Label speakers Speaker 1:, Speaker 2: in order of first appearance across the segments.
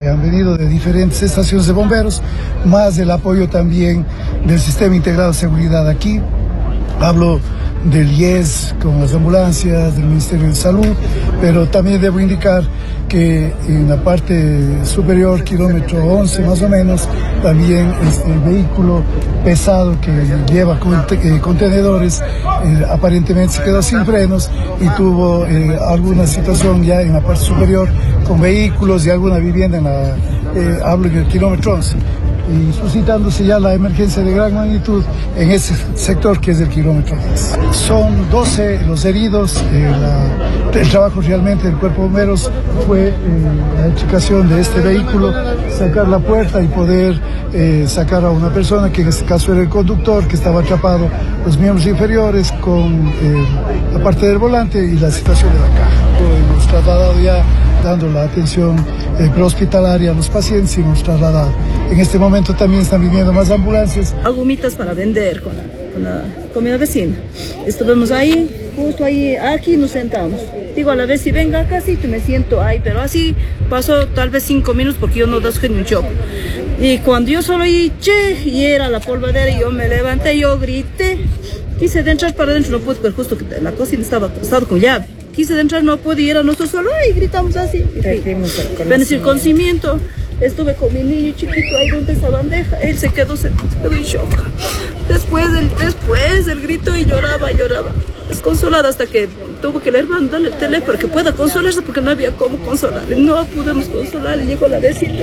Speaker 1: han venido de diferentes estaciones de bomberos, más el apoyo también del Sistema Integrado de Seguridad aquí. Hablo del IES con las ambulancias, del Ministerio de Salud, pero también debo indicar que en la parte superior, kilómetro 11 más o menos, también este vehículo pesado que lleva contenedores aparentemente se quedó sin frenos y tuvo alguna situación ya en la parte superior con vehículos y alguna vivienda en la, hablo en el kilómetro 11. Y suscitándose ya la emergencia de gran magnitud en ese sector que es el kilómetro 10. Son 12 los heridos. El trabajo realmente del Cuerpo de Bomberos fue la identificación de este vehículo, sacar la puerta y poder sacar a una persona que en este caso era el conductor, que estaba atrapado los miembros inferiores con la parte del volante y la situación de la caja. Hemos trasladado ya dando la atención prehospitalaria a los pacientes y hemos trasladado. En este momento también están viniendo más ambulancias.
Speaker 2: Gomitas para vender con la vecina. Estuvimos ahí, justo ahí, aquí nos sentamos. Digo a la vez, si venga acá, sí, me siento ahí, pero así pasó tal vez 5 minutos porque yo no dejé ni un shock. Y cuando yo solo oí, che, y era la polvadera, y yo me levanté, yo grité. Quise de entrar para adentro, no pude, pero justo que la cocina estaba con llave. Quise de entrar, no pude ir a nosotros solo, y gritamos así. Bendecir conocimiento. Estuve con mi niño chiquito ahí donde esa bandeja, él se quedó en shock. Después el grito y lloraba, desconsolada hasta que tuvo que el hermano darle el teléfono que pueda consolarse porque no había cómo consolarle. No pudimos consolarle, llegó la vecina.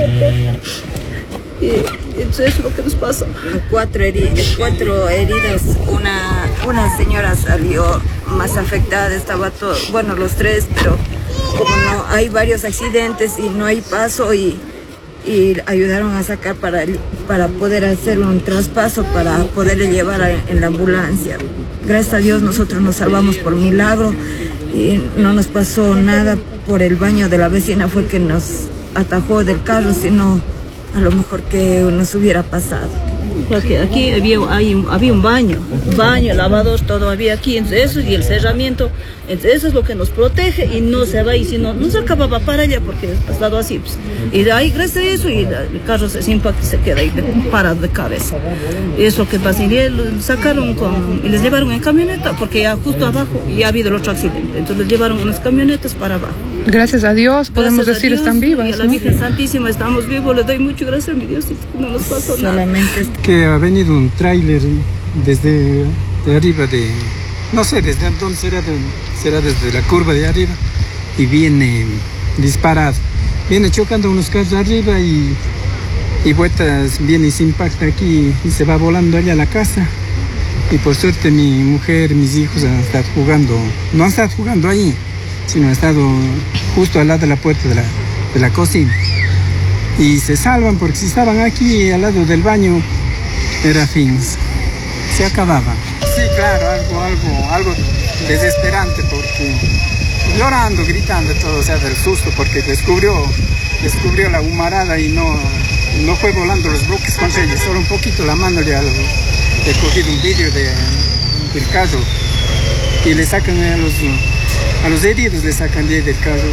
Speaker 2: Y eso es lo que nos pasó.
Speaker 3: 4 heridas, una señora salió más afectada, estaba todo, bueno, los 3, pero como no hay varios accidentes y no hay paso y ayudaron a sacar para poder hacer un traspaso para poderle llevar en la ambulancia. Gracias a Dios nosotros nos salvamos por milagro y no nos pasó nada. Por el baño de la vecina fue que nos atajó del carro, sino a lo mejor que nos hubiera pasado.
Speaker 2: Porque aquí había un baño, lavador, todo había aquí, entre eso y el cerramiento, entre eso es lo que nos protege y no se va, y si no se acababa para allá porque ha estado así, pues. Y de ahí gracias a eso y el carro se impacta y se queda ahí parado de cabeza. Y es lo que pasa, y sacaron y les llevaron en camioneta porque ya justo abajo ya ha habido el otro accidente, entonces les llevaron unas camionetas para abajo.
Speaker 4: Gracias a Dios, podemos decir, están vivas.
Speaker 2: Y a la Virgen Santísima estamos vivos, le doy muchas gracias a mi Dios, no nos pasó nada.
Speaker 3: Solamente
Speaker 5: que ha venido un tráiler desde arriba no sé desde dónde será desde la curva de arriba, y viene disparado, viene chocando unos carros arriba y vueltas, viene y se impacta aquí y se va volando allá a la casa. Y por suerte mi mujer, mis hijos han estado jugando, no han estado jugando ahí, sino han estado justo al lado de la puerta de la cocina. Y se salvan porque si estaban aquí al lado del baño, era fin, se acababa. Sí, claro, algo desesperante porque llorando, gritando todo, o sea, del susto porque descubrió la humarada y no fue volando los bloques contra ella, solo un poquito la mano le ha cogido un vidrio del carro y le sacan a los heridos, le sacan del carro.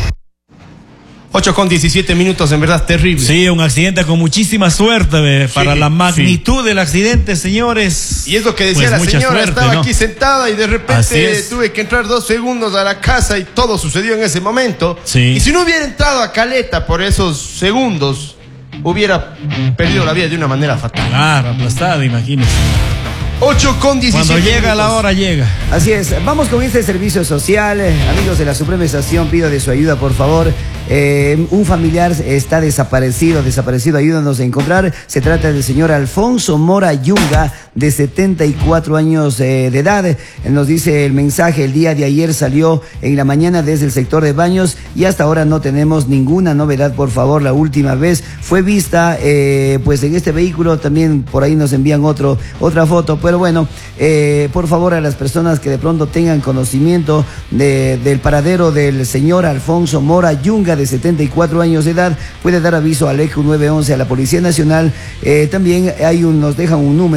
Speaker 6: 8:17, en verdad terrible.
Speaker 7: Sí, un accidente con muchísima suerte para la magnitud del accidente, señores.
Speaker 6: Y es lo que decía la señora, estaba aquí sentada y de repente tuve que entrar 2 segundos a la casa y todo sucedió en ese momento.
Speaker 7: Sí.
Speaker 6: Y si no hubiera entrado a Caleta por esos segundos, hubiera perdido la vida de una manera fatal.
Speaker 7: Claro, aplastada, imagínese.
Speaker 6: 8:17.
Speaker 7: Cuando llega la hora, llega.
Speaker 8: Así es, vamos con este servicio social. Amigos de la Suprema Estación, pido de su ayuda, por favor. Un familiar está desaparecido, ayúdanos a encontrar. Se trata del señor Alfonso Mora Yunga, de 74 años de edad. Nos dice el mensaje, el día de ayer salió en la mañana desde el sector de Baños y hasta ahora no tenemos ninguna novedad, por favor. La última vez fue vista pues en este vehículo, también por ahí nos envían otra foto, pero bueno, por favor, a las personas que de pronto tengan conocimiento del paradero del señor Alfonso Mora Yunga, de 74 años de edad, puede dar aviso al ECU 911, a la Policía Nacional. También nos dejan un número 09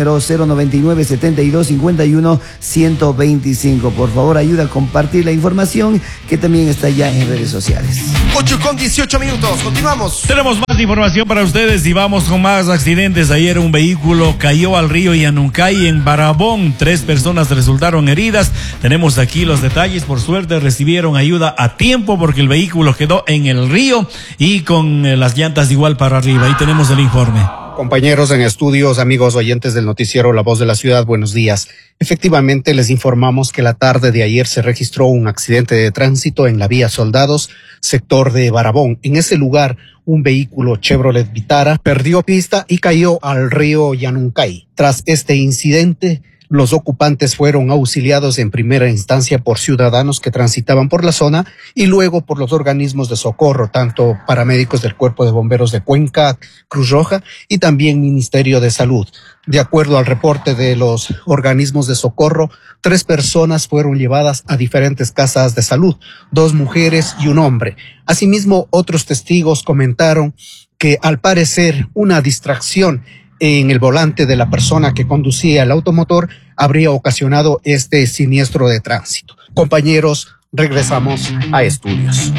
Speaker 8: 099 72 51 125. Por favor, ayuda a compartir la información que también está ya en redes sociales.
Speaker 6: 8:18, continuamos.
Speaker 7: Tenemos más información para ustedes y vamos con más accidentes. Ayer un vehículo cayó al río Yanuncay en Barabón. 3 personas resultaron heridas. Tenemos aquí los detalles. Por suerte recibieron ayuda a tiempo porque el vehículo quedó en el río y con las llantas igual para arriba. Ahí tenemos el informe.
Speaker 9: Compañeros en estudios, amigos oyentes del noticiero La Voz de la Ciudad, buenos días. Efectivamente, les informamos que la tarde de ayer se registró un accidente de tránsito en la vía Soldados, sector de Barabón. En ese lugar, un vehículo Chevrolet Vitara perdió pista y cayó al río Yanuncay. Tras este incidente, los ocupantes fueron auxiliados en primera instancia por ciudadanos que transitaban por la zona y luego por los organismos de socorro, tanto paramédicos del Cuerpo de Bomberos de Cuenca, Cruz Roja y también Ministerio de Salud. De acuerdo al reporte de los organismos de socorro, 3 personas fueron llevadas a diferentes casas de salud, 2 mujeres y un hombre. Asimismo, otros testigos comentaron que al parecer una distracción en el volante de la persona que conducía el automotor habría ocasionado este siniestro de tránsito. Compañeros, regresamos a estudios.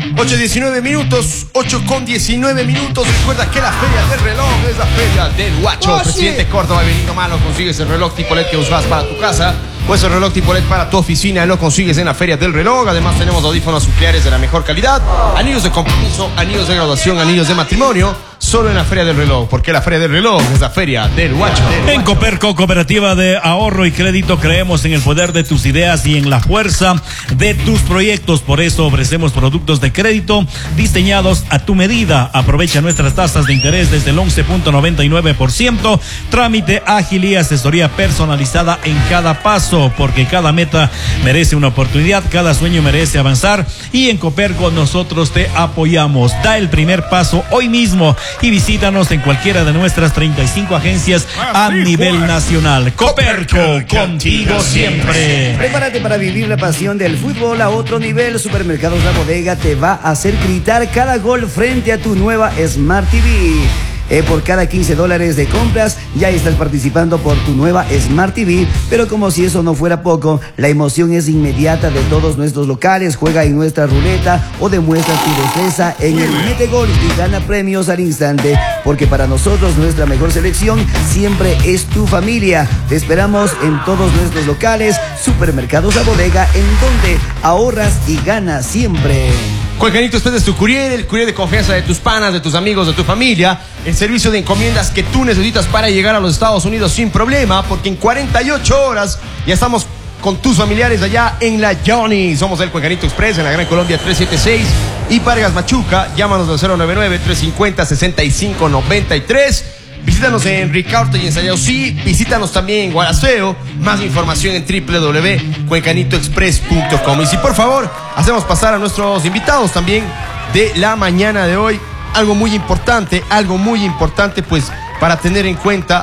Speaker 6: 8:19. Recuerda que la Feria del Reloj es la Feria del Guacho. Presidente Córdoba, Benito Malo, consigues el reloj tipo LED que usas para tu casa o ese reloj tipo LED para tu oficina. Lo consigues en la Feria del Reloj. Además tenemos audífonos nucleares de la mejor calidad, anillos de compromiso, anillos de graduación, anillos de matrimonio. Solo en la Feria del Reloj, porque la Feria del Reloj es la Feria del Guacho.
Speaker 7: En Coperco, Cooperativa de Ahorro y Crédito, creemos en el poder de tus ideas y en la fuerza de tus proyectos. Por eso ofrecemos productos de crédito diseñados a tu medida. Aprovecha nuestras tasas de interés desde el 11.99%. Trámite ágil y asesoría personalizada en cada paso, porque cada meta merece una oportunidad, cada sueño merece avanzar. Y en Coperco nosotros te apoyamos. Da el primer paso hoy mismo y visítanos en cualquiera de nuestras 35 agencias a nivel nacional. Coperco, contigo siempre.
Speaker 8: Prepárate para vivir la pasión del fútbol a otro nivel. Supermercados La Bodega te va a hacer gritar cada gol frente a tu nueva Smart TV. Por cada $15 de compras ya estás participando por tu nueva Smart TV, pero como si eso no fuera poco, la emoción es inmediata de todos nuestros locales. Juega en nuestra ruleta o demuestra tu destreza en el Mete Gol y gana premios al instante, porque para nosotros nuestra mejor selección siempre es tu familia. Te esperamos en todos nuestros locales. Supermercados La Bodega, en donde ahorras y ganas siempre.
Speaker 6: Cuencanito, después de tu courier, el courier de confianza de tus panas, de tus amigos, de tu familia, el servicio de encomiendas que tú necesitas para llegar a los Estados Unidos sin problema, porque en 48 horas ya estamos con tus familiares allá en la Johnny. Somos el Cuencanito Express en la Gran Colombia 376 y Vargas Machuca. Llámanos al 099-350-6593. Visítanos en Ricaurte y en Sayausí. Visítanos también en Guaraseo. Más información en www.cuencanitoexpress.com. Y si por favor hacemos pasar a nuestros invitados también de la mañana de hoy, algo muy importante pues para tener en cuenta,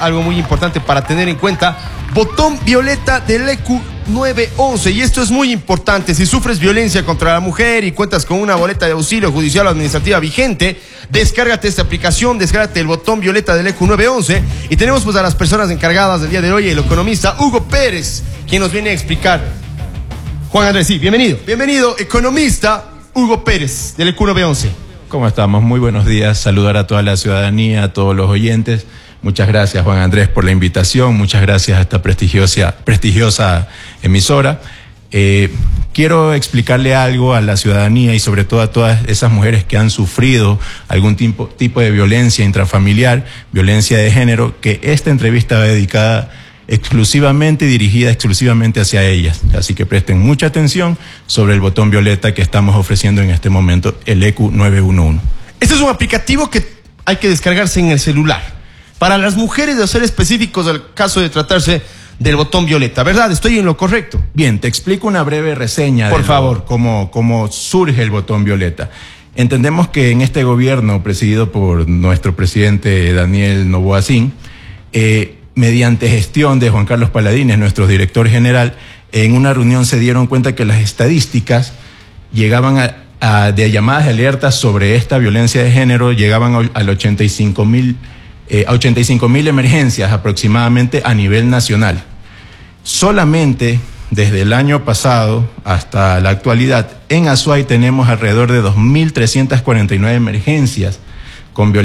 Speaker 6: botón violeta del EQ 911, y esto es muy importante. Si sufres violencia contra la mujer y cuentas con una boleta de auxilio judicial o administrativa vigente, descárgate esta aplicación, descárgate el botón violeta del EQ 911, y tenemos pues a las personas encargadas del día de hoy, el economista Hugo Pérez, quien nos viene a explicar. Juan Andrés, sí, bienvenido, economista Hugo Pérez del EQ 911.
Speaker 10: ¿Cómo estamos? Muy buenos días, saludar a toda la ciudadanía, a todos los oyentes. Muchas gracias, Juan Andrés, por la invitación. Muchas gracias a esta prestigiosa emisora. Quiero explicarle algo a la ciudadanía y sobre todo a todas esas mujeres que han sufrido algún tipo de violencia intrafamiliar, violencia de género, que esta entrevista va dedicada dirigida exclusivamente hacia ellas. Así que presten mucha atención sobre el botón violeta que estamos ofreciendo en este momento, el EQ 911.
Speaker 6: Este es un aplicativo que hay que descargarse en el celular. Para las mujeres, de ser específicos del caso de tratarse del botón violeta, ¿verdad? ¿Estoy en lo correcto?
Speaker 10: Bien, te explico una breve reseña.
Speaker 6: Por favor.
Speaker 10: Cómo surge el botón violeta. Entendemos que en este gobierno, presidido por nuestro presidente Daniel Noboa-Sin, mediante gestión de Juan Carlos Paladines, nuestro director general, en una reunión se dieron cuenta que las estadísticas llegaban de llamadas de alerta sobre esta violencia de género, llegaban al 85,000 a 85.000 emergencias aproximadamente a nivel nacional. Solamente desde el año pasado hasta la actualidad, en Azuay tenemos alrededor de 2.349 emergencias con violencia